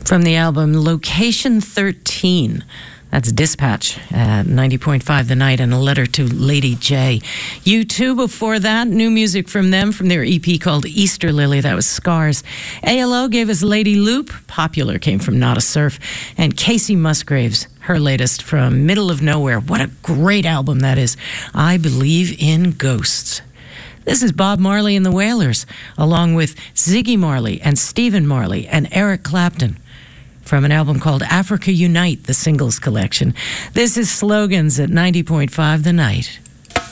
From the album Location 13. That's Dispatch at 90.5 The Night, and a letter to Lady J. U2 before that, new music from them, from their EP called Easter Lily. That was Scars. ALO gave us Lady Loop. Popular came from Not a Surf. And Casey Musgraves, her latest from Middle of Nowhere. What a great album that is. I Believe in Ghosts. This is Bob Marley and the Wailers, along with Ziggy Marley and Stephen Marley and Eric Clapton, from an album called Africa Unite, the Singles Collection. This is Slogans at 90.5 The Night.